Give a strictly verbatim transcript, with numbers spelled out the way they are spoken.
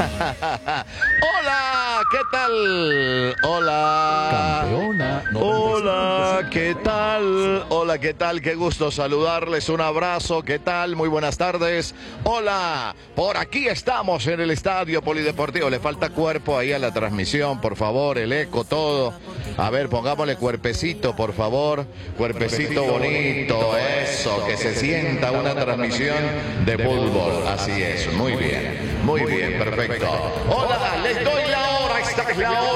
Hola, ¿qué tal? Hola. Campeona. Hola, ¿qué tal? Hola, ¿qué tal? Qué gusto saludarles. Un abrazo, ¿qué tal? Muy buenas tardes. Hola, por aquí estamos en el Estadio Polideportivo. Le falta cuerpo ahí a la transmisión, por favor, el eco, todo. A ver, pongámosle cuerpecito, por favor. Cuerpecito bonito, eso, que se sienta una transmisión de fútbol. Así es, muy bien, muy bien, perfecto. Hola, les doy la hora, esta es la hora.